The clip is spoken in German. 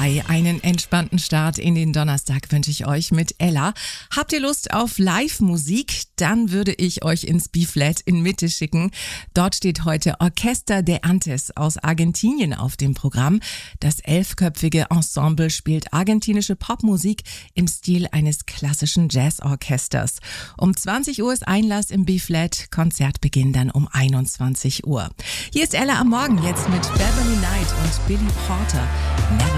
Hi, einen entspannten Start in den Donnerstag wünsche ich euch mit Ella. Habt ihr Lust auf Live-Musik? Dann würde ich euch ins B-Flat in Mitte schicken. Dort steht heute Orquesta de Antes aus Argentinien auf dem Programm. Das 11-köpfige Ensemble spielt argentinische Popmusik im Stil eines klassischen Jazzorchesters. Um 20 Uhr ist Einlass im B-Flat, Konzertbeginn dann um 21 Uhr. Hier ist Ella am Morgen jetzt mit Beverly Knight und Billy Porter. Never